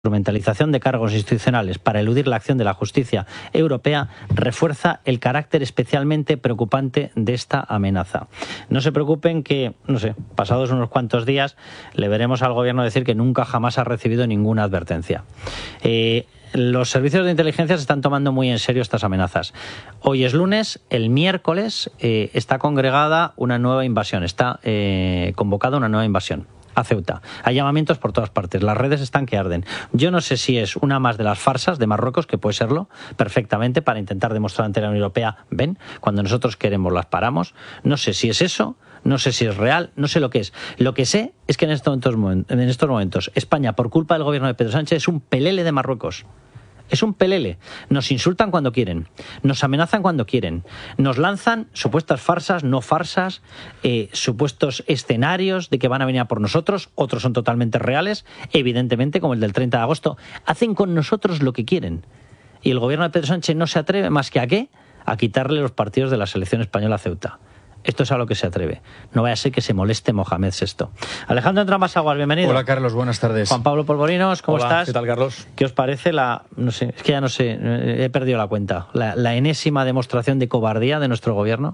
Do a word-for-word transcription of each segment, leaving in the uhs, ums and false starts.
instrumentalización de cargos institucionales para eludir la acción de la justicia europea refuerza el carácter especialmente preocupante de esta amenaza. No se preocupen que, no sé, pasados unos cuantos días le veremos al gobierno decir que nunca jamás ha recibido ninguna advertencia. Eh, Los servicios de inteligencia se están tomando muy en serio estas amenazas. Hoy es lunes, el miércoles eh, está congregada una nueva invasión, está eh, convocada una nueva invasión a Ceuta. Hay llamamientos por todas partes, las redes están que arden. Yo no sé si es una más de las farsas de Marruecos, que puede serlo perfectamente, para intentar demostrar ante la Unión Europea, ven, cuando nosotros queremos las paramos. No sé si es eso, no sé si es real, no sé lo que es. Lo que sé es que en estos momentos, en estos momentos España, por culpa del gobierno de Pedro Sánchez, es un pelele de Marruecos. Es un pelele. Nos insultan cuando quieren, nos amenazan cuando quieren, nos lanzan supuestas farsas, no farsas, eh, supuestos escenarios de que van a venir a por nosotros, otros son totalmente reales, evidentemente, como el del treinta de agosto. Hacen con nosotros lo que quieren. Y el gobierno de Pedro Sánchez no se atreve más que a ¿qué? A quitarle los partidos de la selección española a Ceuta. Esto es a lo que se atreve. No vaya a ser que se moleste Mohamed sexto. Alejandro Entramasaguas, bienvenido. Hola, Carlos, buenas tardes. Juan Pablo Polvorinos, ¿cómo Hola, estás? ¿qué tal, Carlos? ¿Qué os parece la, no sé, es que ya no sé, he perdido la cuenta, la, la enésima demostración de cobardía de nuestro gobierno?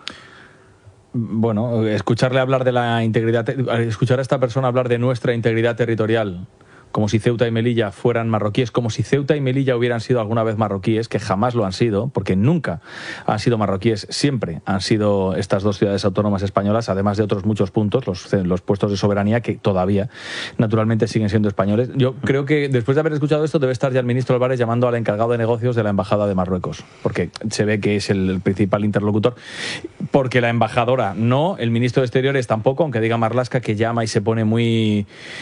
Bueno, escucharle hablar de la integridad, escuchar a esta persona hablar de nuestra integridad territorial, como si Ceuta y Melilla fueran marroquíes, como si Ceuta y Melilla hubieran sido alguna vez marroquíes, que jamás lo han sido, porque nunca han sido marroquíes, siempre han sido estas dos ciudades autónomas españolas, además de otros muchos puntos, los, los puestos de soberanía, que todavía, naturalmente, siguen siendo españoles. Yo creo que después de haber escuchado esto, debe estar ya el ministro Álvarez llamando al encargado de negocios de la Embajada de Marruecos, porque se ve que es el principal interlocutor, porque la embajadora no, el ministro de Exteriores tampoco, aunque diga Marlaska que llama y se pone muy...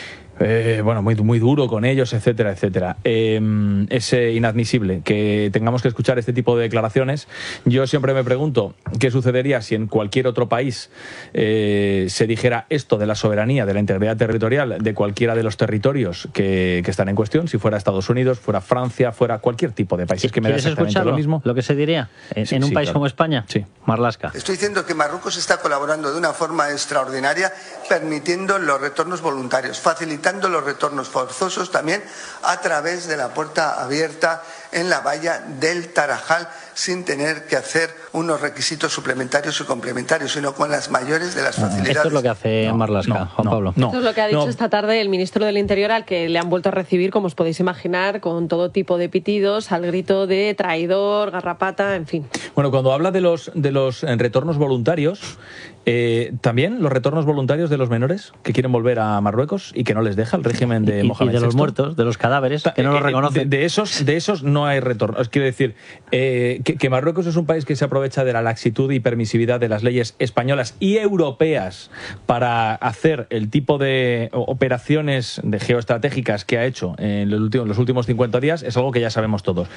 Eh, bueno, muy, muy duro con ellos, etcétera, etcétera. Eh, es eh, inadmisible que tengamos que escuchar este tipo de declaraciones. Yo siempre me pregunto qué sucedería si en cualquier otro país eh, se dijera esto de la soberanía, de la integridad territorial de cualquiera de los territorios que, que están en cuestión, si fuera Estados Unidos, fuera Francia, fuera cualquier tipo de país. Es que me da exactamente lo mismo. Lo que se diría en, sí, en un sí, país claro. como España. Sí. Marlaska. Estoy diciendo que Marruecos está colaborando de una forma extraordinaria, permitiendo los retornos voluntarios, facilitando los retornos forzosos también a través de la puerta abierta en la valla del Tarajal, sin tener que hacer unos requisitos suplementarios y complementarios, sino con las mayores de las facilidades. Esto es lo que hace no, Marlaska, no, Juan no, Pablo. No, Esto es lo que ha dicho no. esta tarde el ministro del Interior, al que le han vuelto a recibir, como os podéis imaginar, con todo tipo de pitidos, al grito de traidor, garrapata, en fin. Bueno, cuando habla de los, de los retornos voluntarios, eh, también los retornos voluntarios de los menores que quieren volver a Marruecos y que no les deja el régimen de y, Mohamed y de los sexto. muertos, de los cadáveres, que no los reconocen. De, de, esos, de esos no hay retorno. Os quiero decir eh, que, que Marruecos es un país que se aprovecha de la laxitud y permisividad de las leyes españolas y europeas para hacer el tipo de operaciones de geoestratégicas que ha hecho en los últimos, los últimos cincuenta días. Es algo que ya sabemos todos.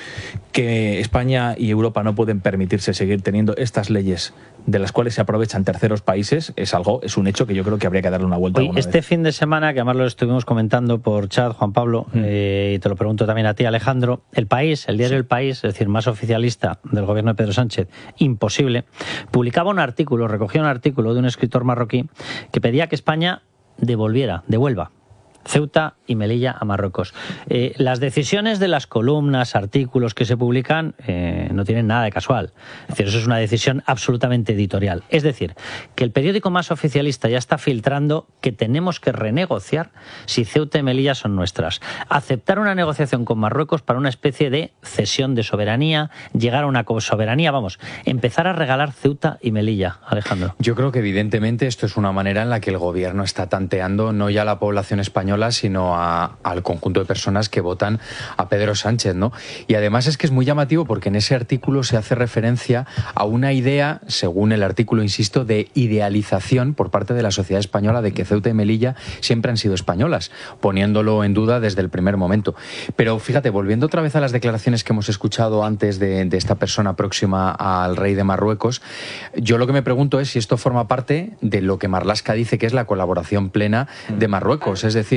Que España y Europa no pueden permitirse seguir teniendo estas leyes de las cuales se aprovechan terceros países es algo, es un hecho que yo creo que habría que darle una vuelta. Hoy, este vez. fin de semana, que además lo estuvimos comentando por chat, Juan Pablo, mm. eh, y te lo pregunto también a ti, Alejandro, El País, el diario sí. El País, es decir, más oficialista del gobierno de Pedro Sánchez, imposible, publicaba un artículo, recogía un artículo de un escritor marroquí que pedía que España devolviera, devuelva Ceuta y Melilla a Marruecos. Eh, las decisiones de las columnas, artículos que se publican eh, no tienen nada de casual. Es decir, eso es una decisión absolutamente editorial. Es decir, que el periódico más oficialista ya está filtrando que tenemos que renegociar si Ceuta y Melilla son nuestras. Aceptar una negociación con Marruecos para una especie de cesión de soberanía, llegar a una soberanía, vamos, empezar a regalar Ceuta y Melilla, Alejandro. Yo creo que evidentemente esto es una manera en la que el gobierno está tanteando no ya a la población española, sino a, al conjunto de personas que votan a Pedro Sánchez, ¿no? Y además es que es muy llamativo porque en ese artículo se hace referencia a una idea, según el artículo, insisto, de idealización por parte de la sociedad española de que Ceuta y Melilla siempre han sido españolas, poniéndolo en duda desde el primer momento. Pero fíjate, volviendo otra vez a las declaraciones que hemos escuchado antes de, de esta persona próxima al rey de Marruecos, yo lo que me pregunto es si esto forma parte de lo que Marlaska dice que es la colaboración plena de Marruecos, es decir,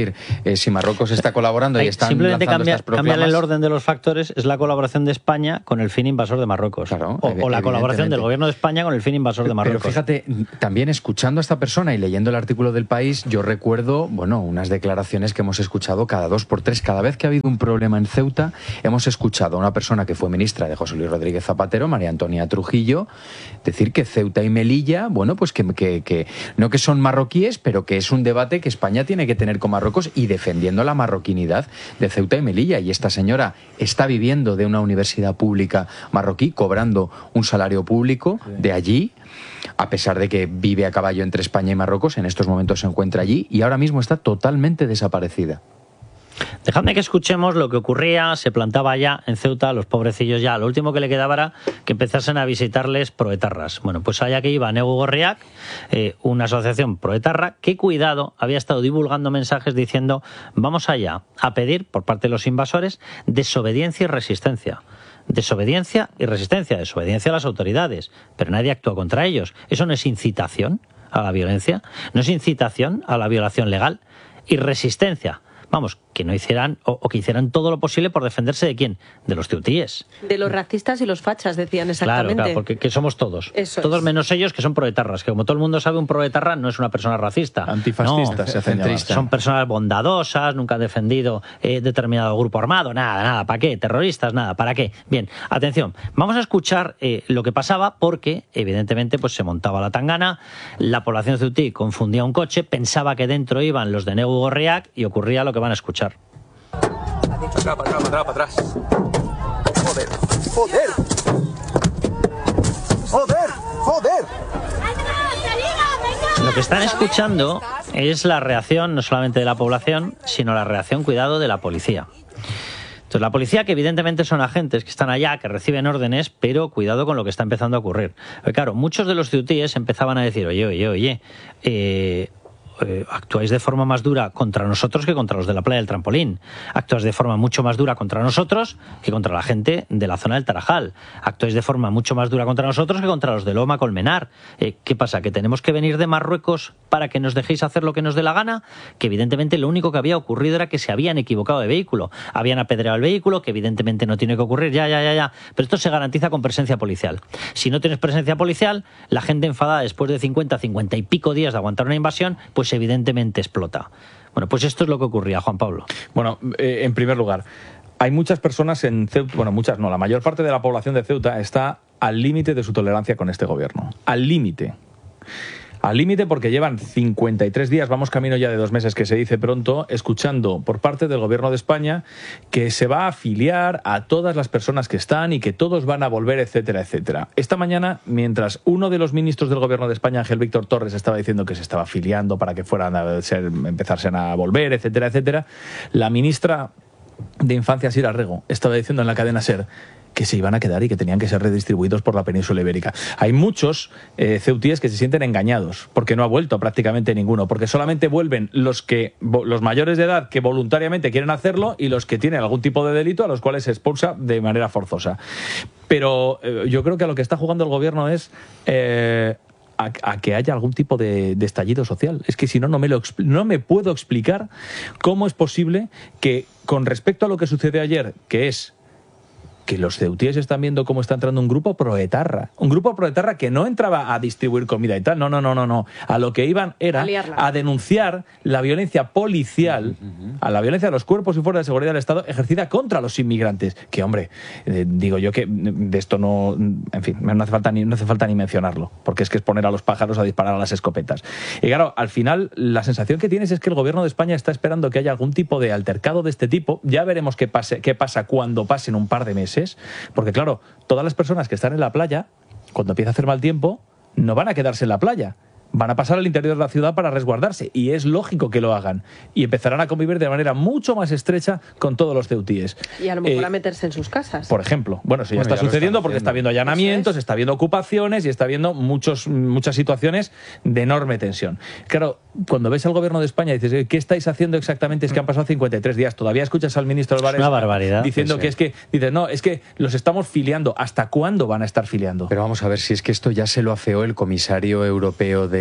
decir, eh, si Marruecos está colaborando y están simplemente lanzando cambia, estas proclamas... cambiar el orden de los factores es la colaboración de España con el fin invasor de Marruecos. Claro, o, o la colaboración del gobierno de España con el fin invasor de Marruecos. Pero fíjate, también escuchando a esta persona y leyendo el artículo del País, yo recuerdo, bueno, unas declaraciones que hemos escuchado cada dos por tres. Cada vez que ha habido un problema en Ceuta, hemos escuchado a una persona que fue ministra de José Luis Rodríguez Zapatero, María Antonia Trujillo, decir que Ceuta y Melilla, bueno, pues que, que, que no que son marroquíes, pero que es un debate que España tiene que tener con Marruecos y defendiendo la marroquinidad de Ceuta y Melilla. Y esta señora está viviendo de una universidad pública marroquí, cobrando un salario público de allí, a pesar de que vive a caballo entre España y Marruecos, en estos momentos se encuentra allí y ahora mismo está totalmente desaparecida. Dejadme que escuchemos lo que ocurría, se plantaba ya en Ceuta, los pobrecillos ya, lo último que le quedaba era que empezasen a visitarles proetarras. Bueno, pues allá que iba Negu Gorriak, eh, una asociación proetarra, que cuidado, había estado divulgando mensajes diciendo vamos allá a pedir por parte de los invasores desobediencia y resistencia. Desobediencia y resistencia, desobediencia a las autoridades, pero nadie actuó contra ellos. ¿Eso no es incitación a la violencia? ¿No es incitación a la violación legal? Y resistencia. Vamos, que no hicieran o, o que hicieran todo lo posible por defenderse de quién, de los ceutíes. De los racistas y los fachas, decían exactamente. Claro, claro, porque que somos todos. Eso todos es. Menos ellos, que son proetarras, que como todo el mundo sabe, un proetarra no es una persona racista. Antifascistas, no, se hacen llamar. Son personas bondadosas, nunca han defendido eh, determinado grupo armado, nada, nada, ¿para qué? Terroristas, nada, ¿para qué? Bien, atención, vamos a escuchar eh, lo que pasaba porque, evidentemente, pues se montaba la tangana, la población ceutí confundía un coche, pensaba que dentro iban los de Negu Gorriak y ocurría lo que van a escuchar. Para atrás, para atrás, para atrás. Joder, joder. Joder, joder. Lo que están escuchando es la reacción no solamente de la población, sino la reacción, cuidado, de la policía. Entonces, la policía, que evidentemente son agentes que están allá, que reciben órdenes, pero cuidado con lo que está empezando a ocurrir. Porque, claro, muchos de los ceutíes empezaban a decir, oye, oye, oye, eh... Eh, actuáis de forma más dura contra nosotros que contra los de la playa del Trampolín. Actuáis de forma mucho más dura contra nosotros que contra la gente de la zona del Tarajal. Actuáis de forma mucho más dura contra nosotros que contra los de Loma Colmenar. Eh, ¿Qué pasa? ¿Que tenemos que venir de Marruecos para que nos dejéis hacer lo que nos dé la gana? Que evidentemente lo único que había ocurrido era que se habían equivocado de vehículo. Habían apedreado el vehículo, que evidentemente no tiene que ocurrir, ya, ya, ya, ya. Pero esto se garantiza con presencia policial. Si no tienes presencia policial, la gente enfadada después de cincuenta, cincuenta y pico días de aguantar una invasión, pues evidentemente explota. Bueno, pues esto es lo que ocurría, Juan Pablo. Bueno, eh, en primer lugar, hay muchas personas en Ceuta, bueno, muchas no, la mayor parte de la población de Ceuta está al límite de su tolerancia con este gobierno. Al límite. Al límite porque llevan cincuenta y tres días, vamos camino ya de dos meses, que se dice pronto, escuchando por parte del gobierno de España que se va a afiliar a todas las personas que están y que todos van a volver, etcétera, etcétera. Esta mañana, mientras uno de los ministros del gobierno de España, Ángel Víctor Torres, estaba diciendo que se estaba afiliando para que fueran a ser, empezarse a volver, etcétera, etcétera, la ministra de Infancia, Sira Rego, estaba diciendo en la cadena SER que se iban a quedar y que tenían que ser redistribuidos por la península ibérica. Hay muchos eh, ceutíes que se sienten engañados porque no ha vuelto prácticamente ninguno, porque solamente vuelven los que los mayores de edad que voluntariamente quieren hacerlo y los que tienen algún tipo de delito a los cuales se expulsa de manera forzosa. Pero eh, yo creo que a lo que está jugando el gobierno es eh, a, a que haya algún tipo de, de estallido social. Es que si no, no me, lo, no me puedo explicar cómo es posible que, con respecto a lo que sucedió ayer, que es que los ceutíes están viendo cómo está entrando un grupo proetarra. Un grupo proetarra que no entraba a distribuir comida y tal. No, no, no, no, no. A lo que iban era a, a denunciar la violencia policial, uh-huh. a la violencia de los cuerpos y fuerzas de seguridad del Estado ejercida contra los inmigrantes. Que, hombre, eh, digo yo que de esto no... En fin, no hace falta ni, no hace falta ni mencionarlo, porque es que es poner a los pájaros a disparar a las escopetas. Y claro, al final, la sensación que tienes es que el gobierno de España está esperando que haya algún tipo de altercado de este tipo. Ya veremos qué, pase, qué pasa cuando pasen un par de meses. Porque claro, todas las personas que están en la playa, cuando empieza a hacer mal tiempo, no van a quedarse en la playa. Van a pasar al interior de la ciudad para resguardarse, y es lógico que lo hagan. Y empezarán a convivir de manera mucho más estrecha con todos los ceutíes. Y a lo mejor eh, a meterse en sus casas. Por ejemplo. Bueno, eso ya bueno, está ya sucediendo porque está habiendo allanamientos, es. está habiendo ocupaciones y está habiendo muchos, muchas situaciones de enorme tensión. Claro, cuando ves al gobierno de España y dices, ¿qué estáis haciendo exactamente? Es que han pasado cincuenta y tres días. Todavía escuchas al ministro Álvarez una barbaridad, diciendo sí, que sí. es que, dices, no, es que los estamos filiando. ¿Hasta cuándo van a estar filiando? Pero vamos a ver, si es que esto ya se lo afeó el comisario europeo de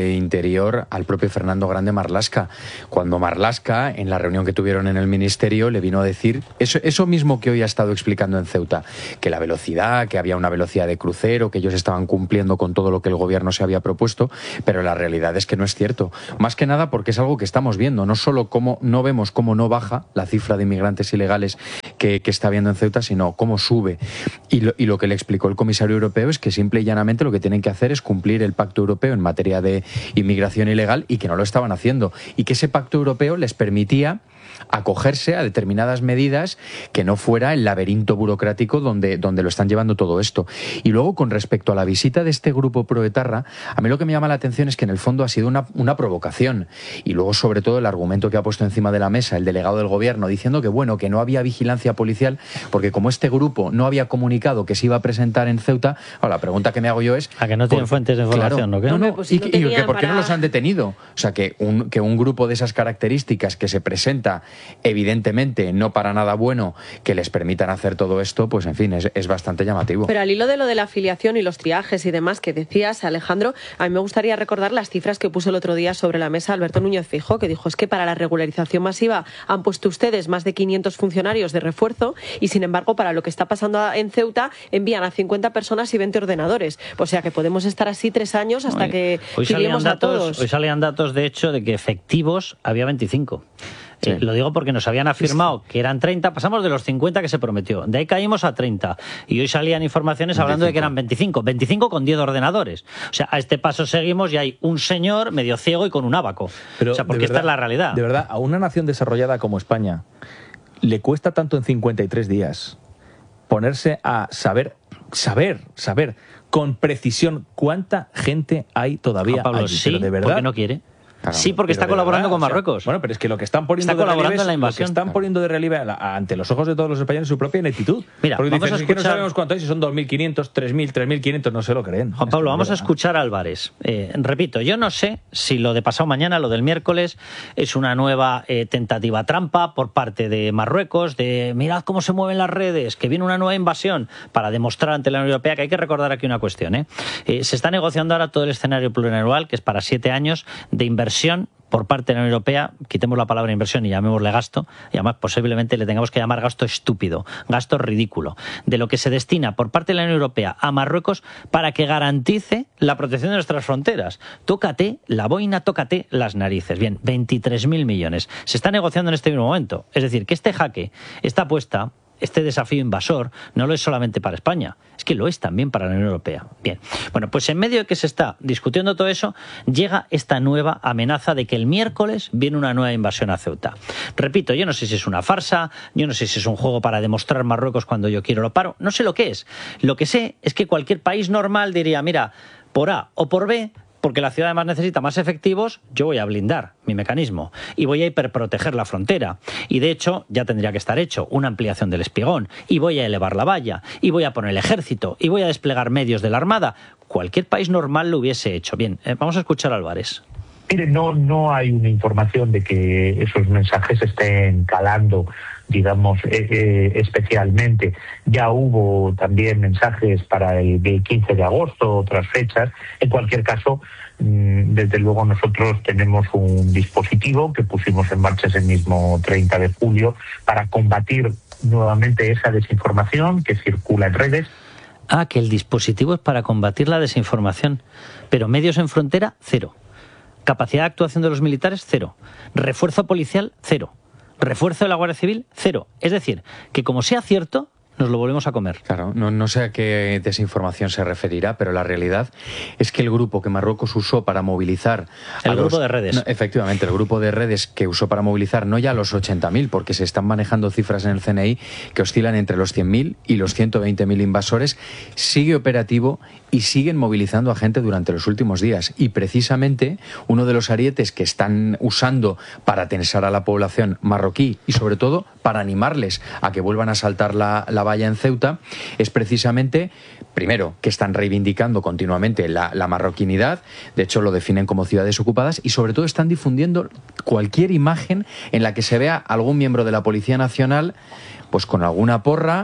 de Interior al propio Fernando Grande Marlaska, cuando Marlaska, en la reunión que tuvieron en el Ministerio, le vino a decir eso, eso mismo que hoy ha estado explicando en Ceuta, que la velocidad, que había una velocidad de crucero, que ellos estaban cumpliendo con todo lo que el gobierno se había propuesto, pero la realidad es que no es cierto. Más que nada porque es algo que estamos viendo, no solo cómo no vemos cómo no baja la cifra de inmigrantes ilegales que, que está habiendo en Ceuta, sino cómo sube. Y lo, y lo que le explicó el comisario europeo es que simple y llanamente lo que tienen que hacer es cumplir el pacto europeo en materia de inmigración ilegal y que no lo estaban haciendo. Y que ese pacto europeo les permitía acogerse a determinadas medidas que no fuera el laberinto burocrático donde, donde lo están llevando todo esto. Y luego, con respecto a la visita de este grupo proetarra, a mí lo que me llama la atención es que en el fondo ha sido una, una provocación. Y luego, sobre todo, el argumento que ha puesto encima de la mesa el delegado del gobierno, diciendo que, bueno, que no había vigilancia policial, porque como este grupo no había comunicado que se iba a presentar en Ceuta, ahora, la pregunta que me hago yo es... ¿A que no tienen por, fuentes de información, claro, ¿no? ¿Qué? No, no, pues si y, no y que ¿por qué para... no los han detenido? O sea, que un, que un grupo de esas características que se presenta evidentemente no para nada bueno, que les permitan hacer todo esto, pues en fin, es, es bastante llamativo. Pero al hilo de lo de la afiliación y los triajes y demás que decías, Alejandro, a mí me gustaría recordar las cifras que puso el otro día sobre la mesa Alberto Núñez Feijóo, que dijo es que para la regularización masiva han puesto ustedes más de quinientos funcionarios de refuerzo y sin embargo para lo que está pasando en Ceuta envían a cincuenta personas y veinte ordenadores. O sea que podemos estar así tres años hasta hoy, que hoy filiemos a todos. Hoy salían datos, de hecho, de que efectivos había veinticinco. Sí. Eh, lo digo porque nos habían afirmado que eran treinta, pasamos de los cincuenta que se prometió, de ahí caímos a treinta y hoy salían informaciones hablando veinticinco. De que eran veinticinco, veinticinco con diez ordenadores. O sea, a este paso seguimos y hay un señor medio ciego y con un ábaco. Pero, o sea, porque verdad, esta es la realidad. De verdad, a una nación desarrollada como España le cuesta tanto en cincuenta y tres días ponerse a saber, saber, saber con precisión cuánta gente hay todavía Pablo, allí. Sí, pero de verdad, porque no quiere. Claro, sí, porque está colaborando verdad, con Marruecos. O sea, bueno, pero es que lo que están poniendo, está de, colaborando relieve, en la invasión. Lo que están poniendo de relieve a la, a, ante los ojos de todos los españoles su propia ineptitud. Mira, porque vamos dicen, a escuchar... es que no sabemos cuánto hay, si son dos mil quinientos, tres mil, tres mil quinientos, no se lo creen. Juan Pablo, vamos a escuchar a Álvarez. Eh, repito, yo no sé si lo de pasado mañana, lo del miércoles, es una nueva eh, tentativa trampa por parte de Marruecos, de mirad cómo se mueven las redes, que viene una nueva invasión, para demostrar ante la Unión Europea que hay que recordar aquí una cuestión. ¿eh? Eh, se está negociando ahora todo el escenario plurianual, que es para siete años, de inversión por parte de la Unión Europea, quitemos la palabra inversión y llamémosle gasto, y además posiblemente le tengamos que llamar gasto estúpido, gasto ridículo, de lo que se destina por parte de la Unión Europea a Marruecos para que garantice la protección de nuestras fronteras. Tócate la boina, tócate las narices. Bien, veintitrés mil millones. Se está negociando en este mismo momento. Es decir, que este jaque, esta apuesta, este desafío invasor no lo es solamente para España, es que lo es también para la Unión Europea. Bien, bueno, pues en medio de que se está discutiendo todo eso, llega esta nueva amenaza de que el miércoles viene una nueva invasión a Ceuta. Repito, yo no sé si es una farsa, yo no sé si es un juego para demostrar Marruecos cuando yo quiero lo paro, no sé lo que es. Lo que sé es que cualquier país normal diría, mira, por A o por B, porque la ciudad además necesita más efectivos, yo voy a blindar mi mecanismo y voy a hiperproteger la frontera. Y de hecho, ya tendría que estar hecho una ampliación del espigón, y voy a elevar la valla, y voy a poner el ejército, y voy a desplegar medios de la Armada. Cualquier país normal lo hubiese hecho. Bien, eh, vamos a escuchar a Álvarez. Mire, no, no hay una información de que esos mensajes estén calando, digamos, eh, eh, especialmente. Ya hubo también mensajes para el quince de agosto, otras fechas. En cualquier caso, mmm, desde luego nosotros tenemos un dispositivo que pusimos en marcha ese mismo treinta de julio para combatir nuevamente esa desinformación que circula en redes. Ah, que el dispositivo es para combatir la desinformación, pero medios en frontera, cero. Capacidad de actuación de los militares, cero. Refuerzo policial, cero. Refuerzo de la Guardia Civil, cero. Es decir, que como sea cierto, nos lo volvemos a comer. Claro, no, no sé a qué desinformación se referirá, pero la realidad es que el grupo que Marruecos usó para movilizar... El a grupo los, de redes. No, efectivamente, el grupo de redes que usó para movilizar no ya los ochenta mil, porque se están manejando cifras en el C N I que oscilan entre los cien mil y los ciento veinte mil invasores, sigue operativo y siguen movilizando a gente durante los últimos días. Y precisamente uno de los arietes que están usando para tensar a la población marroquí y sobre todo para animarles a que vuelvan a saltar la, la valla en Ceuta es precisamente, primero, que están reivindicando continuamente la, la marroquinidad, de hecho lo definen como ciudades ocupadas, y sobre todo están difundiendo cualquier imagen en la que se vea algún miembro de la Policía Nacional pues con alguna porra,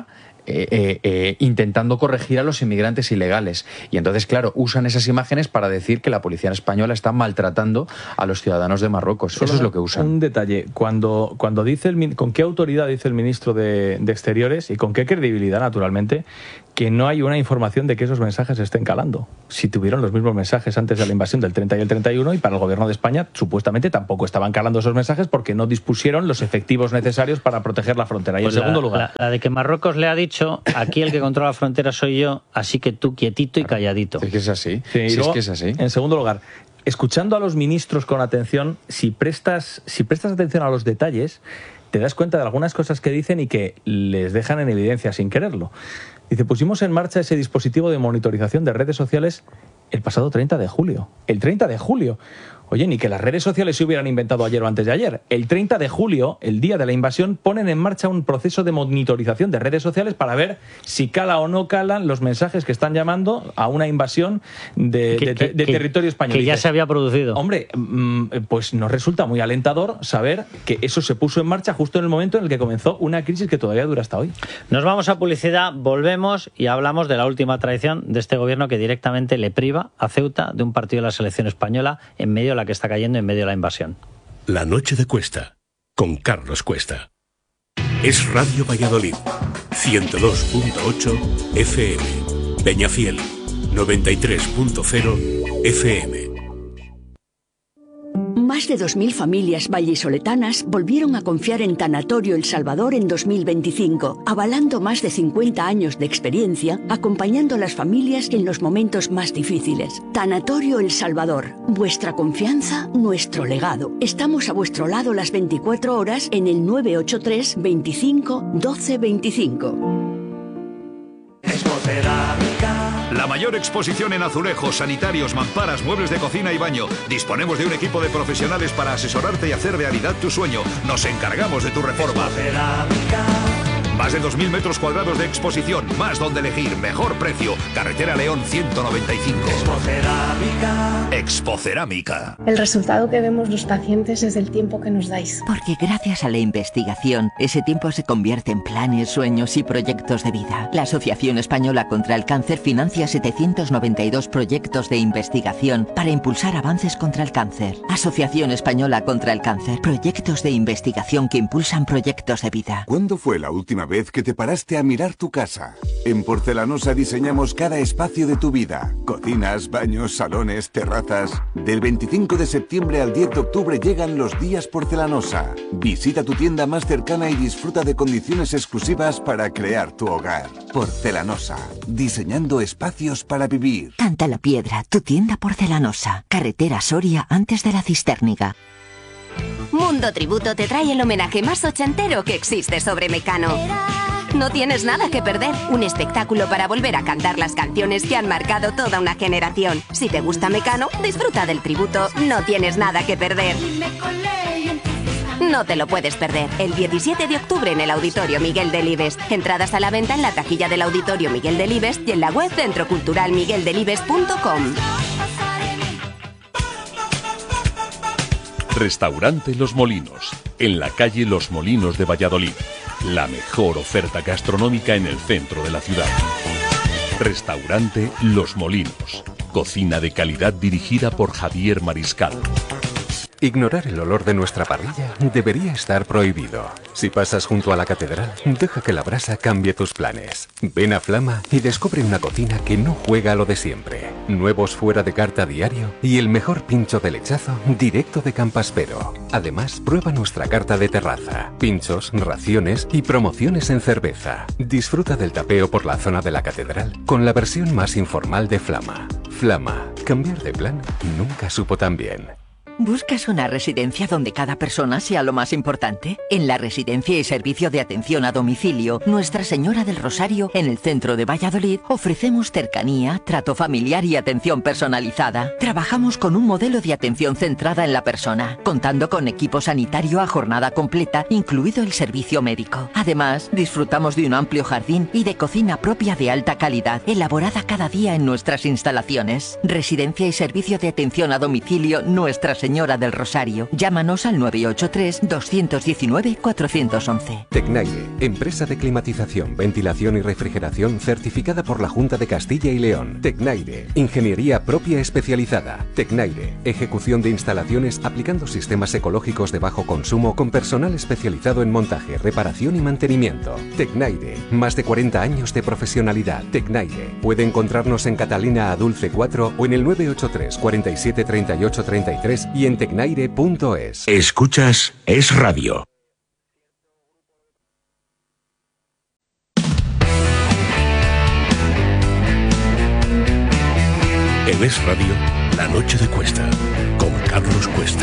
eh, eh, eh, intentando corregir a los inmigrantes ilegales. Y entonces, claro, usan esas imágenes para decir que la policía española está maltratando a los ciudadanos de Marruecos. Solo eso es lo que usan. Un detalle, cuando, cuando dice el, con qué autoridad dice el ministro de, de Exteriores y con qué credibilidad, naturalmente, que no hay una información de que esos mensajes estén calando. Si tuvieron los mismos mensajes antes de la invasión del treinta y el treinta y uno, y para el gobierno de España supuestamente tampoco estaban calando esos mensajes porque no dispusieron los efectivos necesarios para proteger la frontera. Y pues en segundo la, lugar... La, la de que Marruecos le ha dicho, aquí el que controla la frontera soy yo, así que tú quietito y calladito. Es que es así. Sí, sí, luego, es que es así. En segundo lugar, escuchando a los ministros con atención, si prestas, si prestas atención a los detalles, te das cuenta de algunas cosas que dicen y que les dejan en evidencia sin quererlo. Dice, pusimos en marcha ese dispositivo de monitorización de redes sociales el pasado treinta de julio. El treinta de julio. Oye, ni que las redes sociales se hubieran inventado ayer o antes de ayer. El treinta de julio, el día de la invasión, ponen en marcha un proceso de monitorización de redes sociales para ver si cala o no calan los mensajes que están llamando a una invasión de, que, de, que, de que, territorio español. Que ya se había producido. Hombre, pues nos resulta muy alentador saber que eso se puso en marcha justo en el momento en el que comenzó una crisis que todavía dura hasta hoy. Nos vamos a publicidad, volvemos y hablamos de la última traición de este gobierno que directamente le priva a Ceuta de un partido de la selección española en medio de la que está cayendo en medio de la invasión. La noche de Cuesta, con Carlos Cuesta. Es Radio Valladolid, ciento dos punto ocho F M. Peñafiel, noventa y tres punto cero F M. Más de dos mil familias vallisoletanas volvieron a confiar en Tanatorio El Salvador en dos mil veinticinco, avalando más de cincuenta años de experiencia, acompañando a las familias en los momentos más difíciles. Tanatorio El Salvador, vuestra confianza, nuestro legado. Estamos a vuestro lado las veinticuatro horas en el nueve ocho tres, veinticinco, doce veinticinco. La mayor exposición en azulejos, sanitarios, mamparas, muebles de cocina y baño. Disponemos de un equipo de profesionales para asesorarte y hacer realidad tu sueño. Nos encargamos de tu reforma. Más de dos mil metros cuadrados de exposición, más donde elegir, mejor precio. Carretera León ciento noventa y cinco. Expocerámica. Expocerámica. El resultado que vemos los pacientes es el tiempo que nos dais. Porque gracias a la investigación, ese tiempo se convierte en planes, sueños y proyectos de vida. La Asociación Española contra el Cáncer financia setecientos noventa y dos proyectos de investigación para impulsar avances contra el cáncer. Asociación Española contra el Cáncer. Proyectos de investigación que impulsan proyectos de vida. ¿Cuándo fue la última vez que te paraste a mirar tu casa? En Porcelanosa diseñamos cada espacio de tu vida. Cocinas, baños, salones, terrazas. Del veinticinco de septiembre al diez de octubre llegan los días Porcelanosa. Visita tu tienda más cercana y disfruta de condiciones exclusivas para crear tu hogar. Porcelanosa, diseñando espacios para vivir. Canta la Piedra, tu tienda Porcelanosa. Carretera Soria antes de la Cistérniga. Mundo Tributo te trae el homenaje más ochentero que existe sobre Mecano. No tienes nada que perder. Un espectáculo para volver a cantar las canciones que han marcado toda una generación. Si te gusta Mecano, disfruta del tributo. No tienes nada que perder. No te lo puedes perder. El diecisiete de octubre en el Auditorio Miguel Delibes. Entradas a la venta en la taquilla del Auditorio Miguel Delibes y en la web centro cultural miguel delibes punto com. Restaurante Los Molinos, en la calle Los Molinos de Valladolid. La mejor oferta gastronómica en el centro de la ciudad. Restaurante Los Molinos. Cocina de calidad dirigida por Javier Mariscal. Ignorar el olor de nuestra parrilla debería estar prohibido. Si pasas junto a la catedral, deja que la brasa cambie tus planes. Ven a Flama y descubre una cocina que no juega a lo de siempre. Nuevos fuera de carta diario y el mejor pincho de lechazo directo de Campaspero. Además, prueba nuestra carta de terraza, pinchos, raciones y promociones en cerveza. Disfruta del tapeo por la zona de la catedral con la versión más informal de Flama. Flama, cambiar de plan nunca supo tan bien. ¿Buscas una residencia donde cada persona sea lo más importante? En la Residencia y Servicio de Atención a Domicilio Nuestra Señora del Rosario, en el centro de Valladolid, ofrecemos cercanía, trato familiar y atención personalizada. Trabajamos con un modelo de atención centrada en la persona, contando con equipo sanitario a jornada completa, incluido el servicio médico. Además, disfrutamos de un amplio jardín y de cocina propia de alta calidad, elaborada cada día en nuestras instalaciones. Residencia y Servicio de Atención a Domicilio Nuestra Señora Señora del Rosario. Llámanos al nueve ocho tres, dos uno nueve, cuatro uno uno. Tecnaire, empresa de climatización, ventilación y refrigeración certificada por la Junta de Castilla y León. Tecnaire, ingeniería propia especializada. Tecnaire, ejecución de instalaciones aplicando sistemas ecológicos de bajo consumo con personal especializado en montaje, reparación y mantenimiento. Tecnaire, más de cuarenta años de profesionalidad. Tecnaire, puede encontrarnos en Catalina Adulce cuatro o en el nueve ocho tres, cuarenta y siete, treinta y ocho, treinta y tres y en tecnaire punto es. Escuchas Es Radio. En Es Radio, La Noche de Cuesta, con Carlos Cuesta.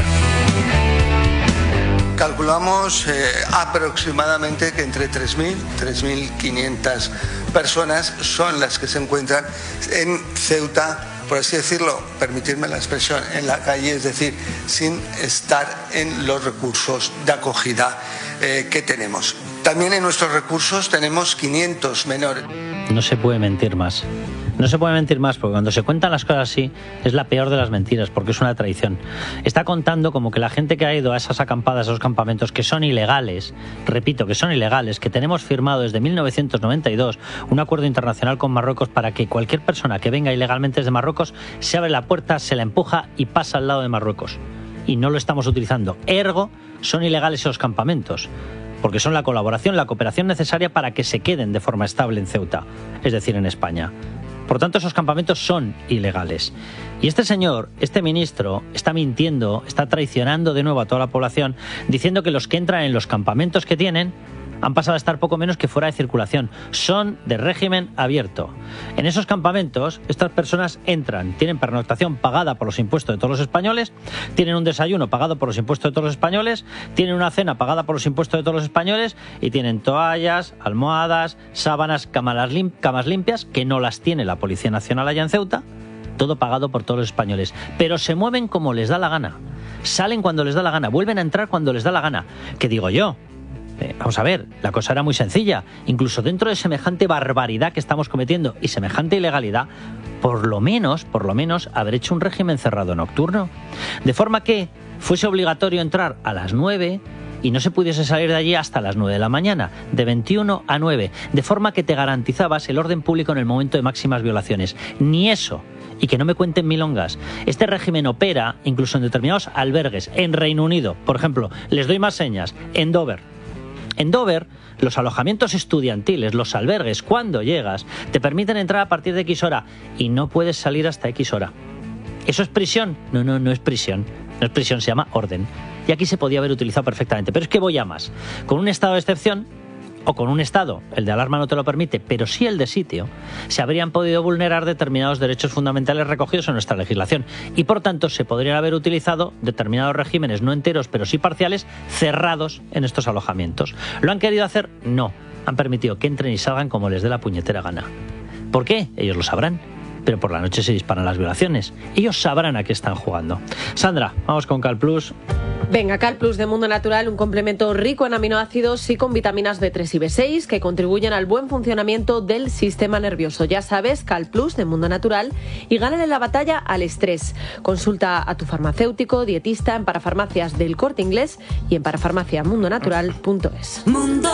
Calculamos eh, aproximadamente que entre tres mil, tres mil quinientas personas son las que se encuentran en Ceuta, por así decirlo, permitirme la expresión, en la calle, es decir, sin estar en los recursos de acogida eh, que tenemos. También en nuestros recursos tenemos quinientos menores. No se puede mentir más. No se puede mentir más, porque cuando se cuentan las cosas así es la peor de las mentiras, porque es una traición. Está contando como que la gente que ha ido a esas acampadas, a esos campamentos, que son ilegales, repito, que son ilegales, que tenemos firmado desde mil novecientos noventa y dos un acuerdo internacional con Marruecos para que cualquier persona que venga ilegalmente desde Marruecos se abre la puerta, se la empuja y pasa al lado de Marruecos. Y no lo estamos utilizando. Ergo, son ilegales esos campamentos, porque son la colaboración, la cooperación necesaria para que se queden de forma estable en Ceuta, es decir, en España. Por tanto, esos campamentos son ilegales. Y este señor, este ministro, está mintiendo, está traicionando de nuevo a toda la población, diciendo que los que entran en los campamentos que tienen han pasado a estar poco menos que fuera de circulación. Son de régimen abierto. En esos campamentos, estas personas entran, tienen pernoctación pagada por los impuestos de todos los españoles, tienen un desayuno pagado por los impuestos de todos los españoles, tienen una cena pagada por los impuestos de todos los españoles y tienen toallas, almohadas, sábanas, camas, lim- camas limpias, que no las tiene la Policía Nacional allá en Ceuta, todo pagado por todos los españoles. Pero se mueven como les da la gana, salen cuando les da la gana, vuelven a entrar cuando les da la gana. ¿Qué digo yo? Eh, vamos a ver, la cosa era muy sencilla. Incluso dentro de semejante barbaridad que estamos cometiendo y semejante ilegalidad, por lo menos, por lo menos, haber hecho un régimen cerrado nocturno. De forma que fuese obligatorio entrar a las nueve y no se pudiese salir de allí hasta las nueve de la mañana, de veintiuno a nueve, de forma que te garantizabas el orden público en el momento de máximas violaciones. Ni eso. Y que no me cuenten milongas. Este régimen opera incluso en determinados albergues. En Reino Unido, por ejemplo, les doy más señas, en Dover. En Dover, los alojamientos estudiantiles, los albergues, cuando llegas, te permiten entrar a partir de X hora y no puedes salir hasta X hora. ¿Eso es prisión? No, no, no es prisión. No es prisión, se llama orden. Y aquí se podía haber utilizado perfectamente. Pero es que voy a más. Con un estado de excepción, o con un estado, el de alarma no te lo permite, pero sí el de sitio, se habrían podido vulnerar determinados derechos fundamentales recogidos en nuestra legislación y por tanto se podrían haber utilizado determinados regímenes no enteros pero sí parciales cerrados en estos alojamientos. ¿Lo han querido hacer? No. Han permitido que entren y salgan como les dé la puñetera gana. ¿Por qué? Ellos lo sabrán. Pero por la noche se disparan las violaciones. Ellos sabrán a qué están jugando. Sandra, vamos con Cal Plus. Venga, Cal Plus de Mundo Natural, un complemento rico en aminoácidos y con vitaminas B tres y B seis que contribuyen al buen funcionamiento del sistema nervioso. Ya sabes, Cal Plus de Mundo Natural y gánale la batalla al estrés. Consulta a tu farmacéutico, dietista en Parafarmacias del Corte Inglés y en parafarmacia mundo natural punto es. Mundo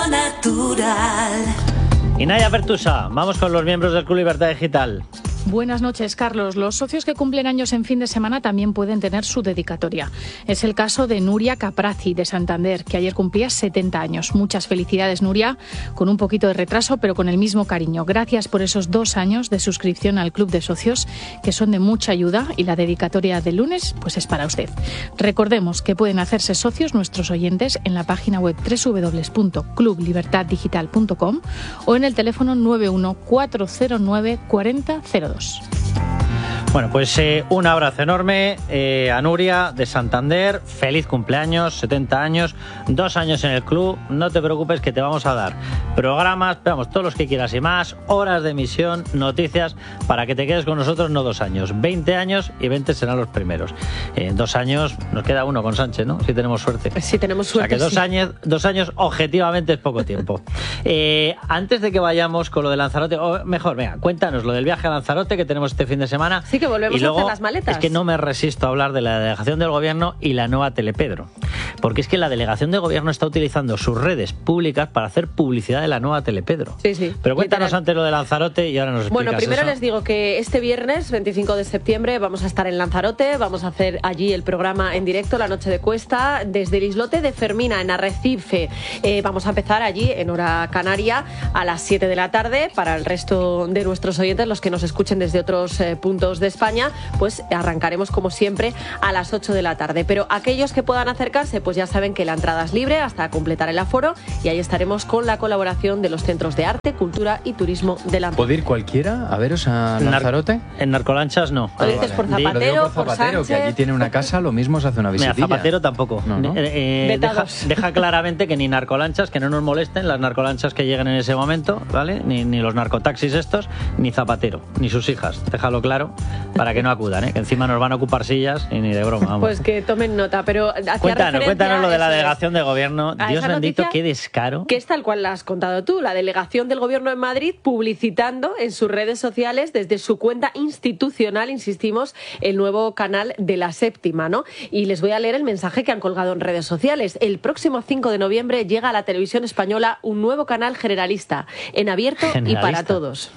Natural. Y Naya Pertusa, vamos con los miembros del Club Libertad Digital. Buenas noches, Carlos. Los socios que cumplen años en fin de semana también pueden tener su dedicatoria. Es el caso de Nuria Caprazi, de Santander, que ayer cumplía setenta años. Muchas felicidades, Nuria, con un poquito de retraso, pero con el mismo cariño. Gracias por esos dos años de suscripción al Club de Socios, que son de mucha ayuda, y la dedicatoria del lunes pues es para usted. Recordemos que pueden hacerse socios nuestros oyentes en la página web doble u doble u doble u punto club libertad digital punto com o en el teléfono nueve uno cuatro cero nueve cuatro cero cero dos. Bueno, pues eh, un abrazo enorme eh, a Nuria de Santander. Feliz cumpleaños, setenta años, dos años en el club. No te preocupes que te vamos a dar programas, vamos, todos los que quieras y más, horas de emisión, noticias, para que te quedes con nosotros no dos años, veinte años y veinte serán los primeros. En dos años nos queda uno con Sánchez, ¿no? Si tenemos suerte. Si tenemos suerte, o sea que dos, sí. años, dos años objetivamente es poco tiempo. Eh, antes de que vayamos con lo de Lanzarote, o mejor, venga, cuéntanos lo del viaje a Lanzarote que tenemos este fin de semana. Sí, que volvemos y luego, a hacer las maletas. Es que no me resisto a hablar de la delegación del gobierno y la nueva Telepedro. Porque es que la delegación del gobierno está utilizando sus redes públicas para hacer publicidad de la nueva Telepedro. Sí, sí. Pero cuéntanos literal. antes lo de Lanzarote y ahora nos explicas Bueno, primero eso. les digo que este viernes, veinticinco de septiembre, vamos a estar en Lanzarote, vamos a hacer allí el programa en directo, La Noche de Cuesta, desde el islote de Fermina, en Arrecife. Eh, vamos a empezar allí, en hora canaria, a las siete de la tarde. Para el resto de nuestros oyentes, los que nos escuchen desde otros eh, puntos de España, pues arrancaremos como siempre a las ocho de la tarde. Pero aquellos que puedan acercarse, pues ya saben que la entrada es libre hasta completar el aforo, y ahí estaremos con la colaboración de los centros de arte, cultura y turismo de la. ¿Puede ir cualquiera a veros a Lanzarote? Nar- en Narcolanchas no. Lo dices por Zapatero, Lo digo por por Zapatero, que Sánchez. allí tiene una casa, lo mismo se hace una Mira, visitilla. Zapatero tampoco. No, ¿no? Eh, eh, deja, Vetados. deja claramente que ni narcolanchas, que no nos molesten las narcolanchas que lleguen en ese momento, ¿vale? Ni, ni los narcotaxis estos, ni Zapatero, ni sus hijas. Déjalo claro para que no acudan, ¿eh? Que encima nos van a ocupar sillas y ni de broma. Vamos. Pues que tomen nota, pero hacía Cuéntanos, referencia, cuéntanos lo de la eso es, delegación de gobierno. a Dios esa bendito, noticia qué descaro. que es tal cual la has contado tú, la delegación del gobierno en Madrid publicitando en sus redes sociales desde su cuenta institucional, insistimos, el nuevo canal de La Séptima, ¿no? Y les voy a leer el mensaje que han colgado en redes sociales. El próximo cinco de noviembre llega a la televisión española un nuevo canal generalista, en abierto y Generalista. para todos.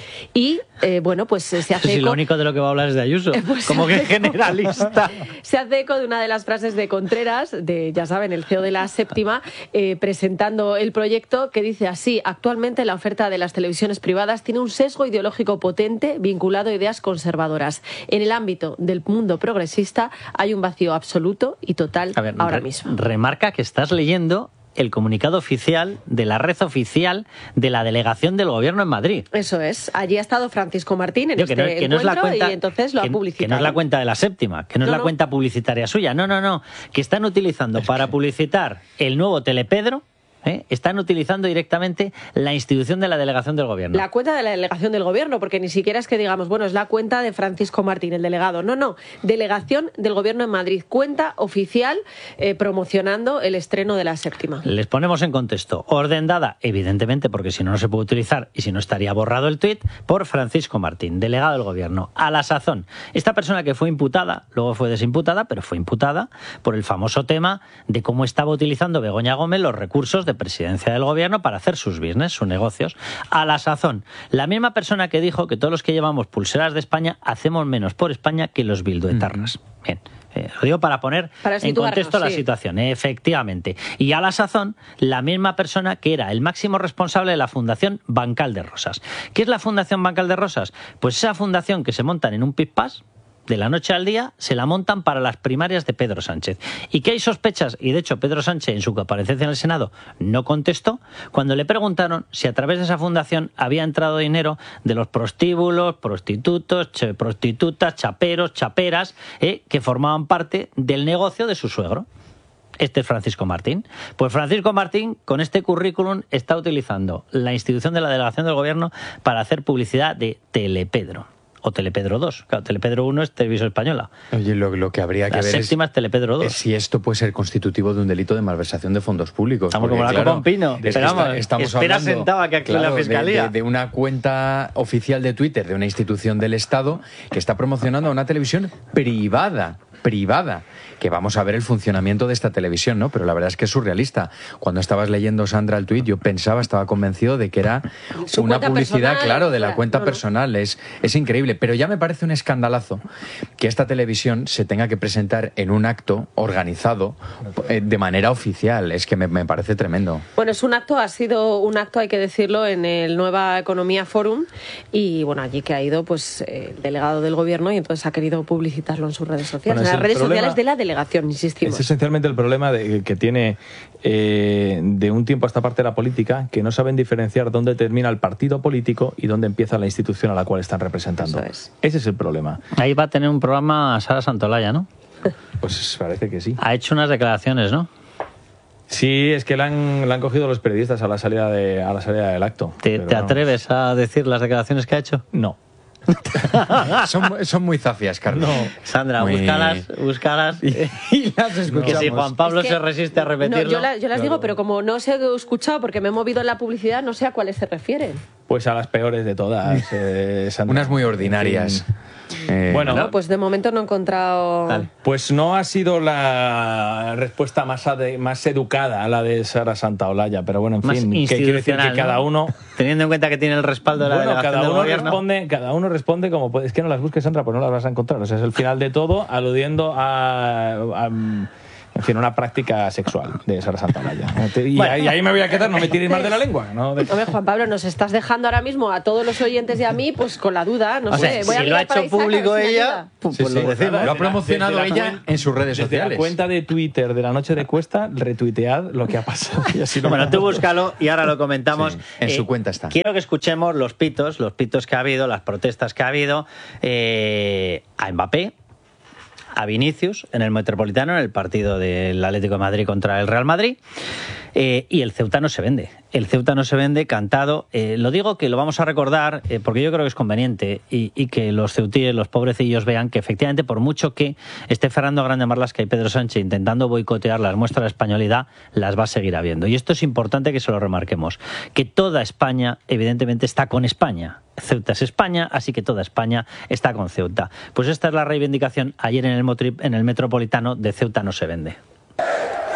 Y, eh, bueno, pues eh, se hace Si eco... lo único de lo que va a hablar es de Ayuso. Pues Como se que hace eco- generalista. Se hace eco de una de las frases de Contreras, de, ya saben, el C E O de La Séptima, eh, presentando el proyecto, que dice así: actualmente la oferta de las televisiones privadas tiene un sesgo ideológico potente vinculado a ideas conservadoras. En el ámbito del mundo progresista hay un vacío absoluto y total A ver, ahora re- mismo. remarca que estás leyendo el comunicado oficial de la red oficial de la delegación del gobierno en Madrid. Eso es. Allí ha estado Francisco Martín en Digo, que este no- que no es la encuentro cuenta- y entonces lo que, ha publicitado. que no es la cuenta de La Séptima, que no, No, es la no. cuenta publicitaria suya. No, no, no. Que están utilizando para publicitar el nuevo Telepedro, ¿eh? Están utilizando directamente la institución de la delegación del gobierno. La cuenta de la delegación del gobierno, porque ni siquiera es que digamos, bueno, es la cuenta de Francisco Martín, el delegado. No, no, delegación del gobierno en Madrid, cuenta oficial eh, promocionando el estreno de La Séptima. Les ponemos en contexto. Orden dada, evidentemente, porque si no, no se puede utilizar y si no estaría borrado el tuit, por Francisco Martín, delegado del gobierno. A la sazón, esta persona que fue imputada, luego fue desimputada, pero fue imputada por el famoso tema de cómo estaba utilizando Begoña Gómez los recursos de presidencia del gobierno para hacer sus business, sus negocios. A la sazón, la misma persona que dijo que todos los que llevamos pulseras de España hacemos menos por España que los bilduetarras. Bien. Eh, lo digo para poner Para en situarnos, contexto la sí. situación, eh, efectivamente. Y a la sazón, la misma persona que era el máximo responsable de la Fundación Bancal de Rosas. ¿Qué es la Fundación Bancal de Rosas? Pues esa fundación que se montan en un pispás, de la noche al día, se la montan para las primarias de Pedro Sánchez. Y que hay sospechas, y de hecho Pedro Sánchez en su comparecencia en el Senado no contestó, cuando le preguntaron si a través de esa fundación había entrado dinero de los prostíbulos, prostitutos, che- prostitutas, chaperos, chaperas, eh, que formaban parte del negocio de su suegro. Este es Francisco Martín. Pues Francisco Martín, con este currículum, está utilizando la institución de la delegación del gobierno para hacer publicidad de Telepedro. O Telepedro dos. Claro, Telepedro uno es Televisión Española. Oye, lo, lo que habría que La ver séptima es Telepedro dos. es si esto puede ser constitutivo de un delito de malversación de fondos públicos. Estamos porque, como la claro, copa un pino. es que Pero vamos, está- estamos espera hablando, sentado a que actúe la claro, de- Fiscalía. De, de una cuenta oficial de Twitter de una institución del Estado que está promocionando a una televisión privada. privada, que vamos a ver el funcionamiento de esta televisión, ¿no? Pero la verdad es que es surrealista. Cuando estabas leyendo, Sandra, el tuit, yo pensaba, estaba convencido de que era Su una cuenta publicidad, personal, claro, de la claro, cuenta no, no. personal. Es, es increíble. Pero ya me parece un escandalazo que esta televisión se tenga que presentar en un acto organizado eh, de manera oficial. Es que me, me parece tremendo. Bueno, es un acto, ha sido un acto, hay que decirlo, en el Nueva Economía Forum, y bueno, allí que ha ido pues el delegado del gobierno y entonces ha querido publicitarlo en sus redes sociales, Bueno, es en las el redes problema- sociales de la delegación, insistimos. Es esencialmente el problema de, que tiene eh, de un tiempo a esta parte de la política, que no saben diferenciar dónde termina el partido político y dónde empieza la institución a la cual están representando. Eso es. Ese es el problema. Ahí va a tener un programa Sara Santolaya, ¿no? Pues parece que sí. Ha hecho unas declaraciones, ¿no? Sí, es que la han, la han cogido los periodistas a la salida, de, a la salida del acto. ¿Te, Pero te no. atreves a decir las declaraciones que ha hecho? No. son, son muy zafias, Carlos. No. Sandra, Muy- búscalas, búscalas. Y las Que escuchamos. si Juan Pablo Es que- se resiste a No, repetirlo. yo, la- yo las digo, pero como no os he escuchado porque me he movido en la publicidad, no sé a cuáles se refieren. Pues a las peores de todas. Eh, Unas muy ordinarias. Eh, bueno, no, pues de momento no he encontrado... Tal. Pues no ha sido la respuesta más, ade- más educada la de Sara Santaolalla, pero bueno, en más fin, que quiere decir que ¿no? cada uno... Teniendo en cuenta que tiene el respaldo de la bueno, delegación cada del uno gobierno. responde, cada uno responde como puede. Es que no las busques, Sandra, pues no las vas a encontrar. O sea, es el final de todo, aludiendo a... a en fin, una práctica sexual de Sara Santaolalla. Y, bueno, ahí, ahí me voy a quedar, no me tiréis más de la lengua, ¿no? De... Hombre, Juan Pablo, nos estás dejando ahora mismo a todos los oyentes y a mí, pues con la duda, no o sé. Sea, voy si a lo ha hecho público si ella, pues, sí, pues sí, lo decimos. Lo ha promocionado desde ella cuen- en sus redes desde sociales. La cuenta de Twitter de La Noche de Cuesta, retuitead lo que ha pasado. Y así no bueno, tú búscalo y ahora lo comentamos. Sí, en eh, su cuenta está. Quiero que escuchemos los pitos, los pitos que ha habido, las protestas que ha habido eh, a Mbappé, a Vinicius en el Metropolitano, en el partido del Atlético de Madrid contra el Real Madrid. Eh, y el Ceuta no se vende. El Ceuta no se vende cantado. Eh, lo digo que lo vamos a recordar eh, porque yo creo que es conveniente y, y que los ceutíes, los pobrecillos, vean que efectivamente por mucho que esté Fernando Grande Marlasca y Pedro Sánchez intentando boicotear las muestras de españolidad, las va a seguir habiendo. Y esto es importante que se lo remarquemos. Que toda España evidentemente está con España. Ceuta es España, así que toda España está con Ceuta. Pues esta es la reivindicación ayer en el, en el Metropolitano de Ceuta no se vende.